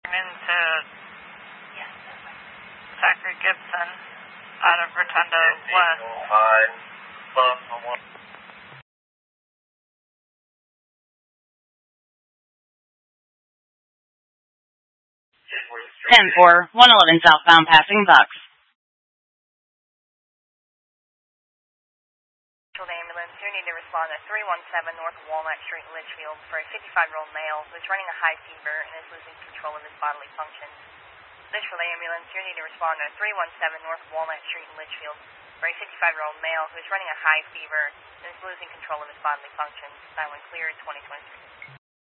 Into Zachary Gibson out of Rotunda West. 10-4, 111 southbound passing Bucks. Ambulance, you need to respond to 317 North Walnut Street in Litchfield for a 55-year-old male who is running a high fever and is losing control of his bodily functions. Litchfield Ambulance, you need to respond to 317 North Walnut Street in Litchfield for a 55-year-old male who is running a high fever and is losing control of his bodily functions. That one cleared 2023.